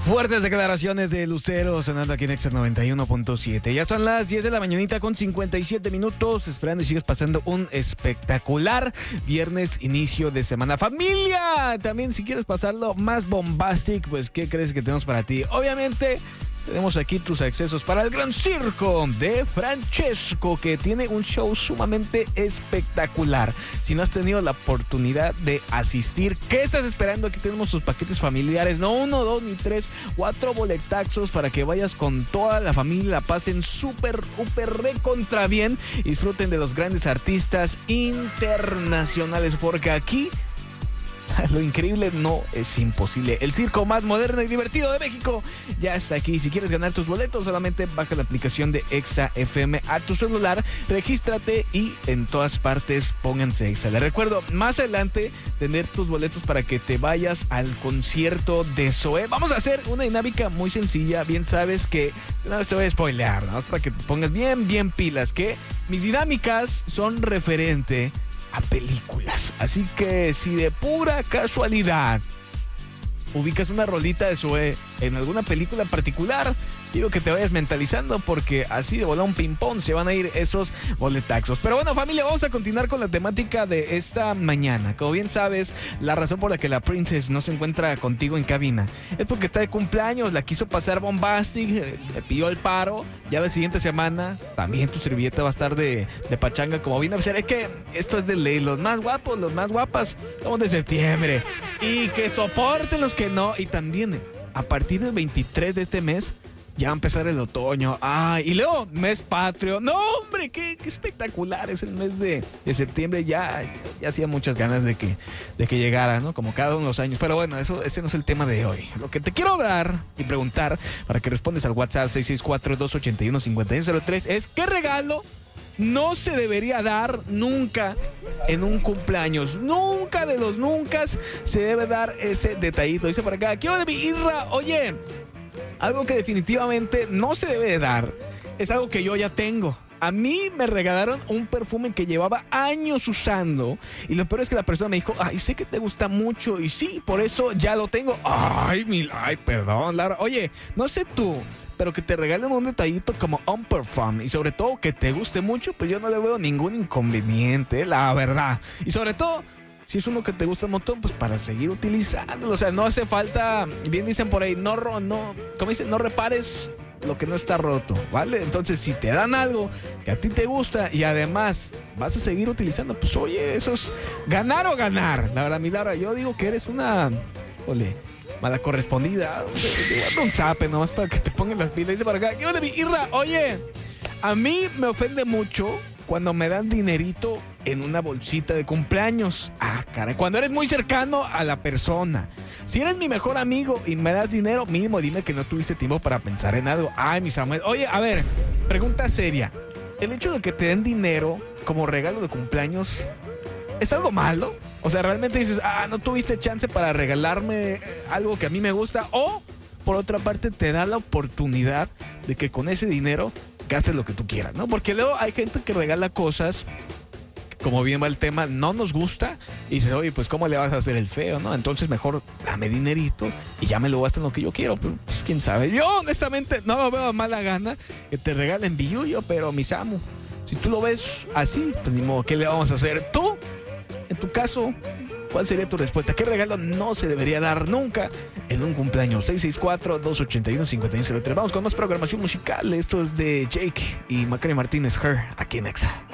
Fuertes declaraciones de Lucero sonando aquí en Exa 91.7. Ya son las 10 de la mañanita con 57 minutos. Esperando y sigues pasando un espectacular viernes, inicio de semana. ¡Familia! También si quieres pasarlo más bombastic, pues ¿qué crees que tenemos para ti? Obviamente tenemos aquí tus accesos para el Gran Circo de Francesco, que tiene un show sumamente espectacular. Si no has tenido la oportunidad de asistir, ¿qué estás esperando? Aquí tenemos tus paquetes familiares, no 1, 2 ni 3, 4 boletaxos para que vayas con toda la familia, la pasen súper, recontra bien y disfruten de los grandes artistas internacionales, porque aquí lo increíble no es imposible. El circo más moderno y divertido de México ya está aquí. Si quieres ganar tus boletos, solamente baja la aplicación de Exa FM a tu celular, regístrate y en todas partes pónganse Exa. Les recuerdo, más adelante tener tus boletos para que te vayas al concierto de Zoé. Vamos a hacer una dinámica muy sencilla. Bien sabes que no te voy a spoilear, ¿no? Para que te pongas bien pilas, que mis dinámicas son referente a películas. Así que si de pura casualidad ubicas una rolita de Zoé en alguna película en particular, quiero que te vayas mentalizando, porque así de volar un ping-pong se van a ir esos boletaxos. Pero bueno, familia, vamos a continuar con la temática de esta mañana. Como bien sabes, la razón por la que la Princess no se encuentra contigo en cabina es porque está de cumpleaños, la quiso pasar bombastic, le pidió el paro. Ya la siguiente semana también tu servilleta va a estar de pachanga, como bien a ser. Es que esto es de ley, los más guapos, los más guapas somos de septiembre, y que soporten los que no. Y también a partir del 23 de este mes ya va a empezar el otoño. Y luego mes patrio. No, hombre, qué espectacular es el mes de septiembre. Ya hacía muchas ganas de que llegara, ¿no? Como cada uno de los años. Pero bueno, ese no es el tema de hoy. Lo que te quiero hablar y preguntar, para que respondes al WhatsApp 664-281-5103, es: ¿qué regalo no se debería dar nunca en un cumpleaños? Nunca de los nunca se debe dar ese detallito. Dice por acá, quiero de mi Irra, oye, algo que definitivamente no se debe de dar es algo que yo ya tengo. A mí me regalaron un perfume que llevaba años usando, y lo peor es que la persona me dijo, sé que te gusta mucho, y sí, por eso ya lo tengo. Perdón, Laura. Oye, no sé tú, pero que te regalen un detallito como un perfume, y sobre todo que te guste mucho, pues yo no le veo ningún inconveniente, la verdad. Y sobre todo, si es uno que te gusta un montón, pues para seguir utilizándolo. O sea, no hace falta, bien dicen por ahí, no repares lo que no está roto, ¿vale? Entonces, si te dan algo que a ti te gusta y además vas a seguir utilizando, pues oye, eso es ganar o ganar. La verdad, mi Laura, yo digo que eres una mala correspondida. Un zape nomás para que te pongan las pilas. Dice para acá, ¿qué onda, mi Irra? Oye, a mí me ofende mucho cuando me dan dinerito en una bolsita de cumpleaños. Caray, cuando eres muy cercano a la persona. Si eres mi mejor amigo y me das dinero, mínimo dime que no tuviste tiempo para pensar en algo. Mi Samuel. Oye, a ver, pregunta seria. ¿El hecho de que te den dinero como regalo de cumpleaños es algo malo? O sea, realmente dices, no tuviste chance para regalarme algo que a mí me gusta. O, por otra parte, te da la oportunidad de que con ese dinero gastes lo que tú quieras, ¿no? Porque luego hay gente que regala cosas, como bien va el tema, no nos gusta, y dices, oye, pues ¿cómo le vas a hacer el feo, no? Entonces mejor dame dinerito y ya me lo gasto en lo que yo quiero. Pero pues, quién sabe. Yo honestamente no lo veo mala gana que te regalen billullo, pero mi Samu, si tú lo ves así, pues ni modo, ¿qué le vamos a hacer? Tú, en tu caso, ¿cuál sería tu respuesta? ¿Qué regalo no se debería dar nunca en un cumpleaños? 664-281-5103. Vamos con más programación musical. Esto es de Jake y Macari Martínez, Her, aquí en Exa.